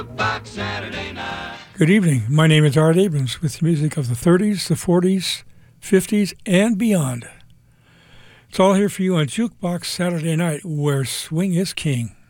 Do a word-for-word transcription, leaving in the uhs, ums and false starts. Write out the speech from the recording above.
Good evening. My name is Art Abrams with the music of the thirties, the forties, fifties, and beyond. It's all here for you on Jukebox Saturday Night, where swing is king.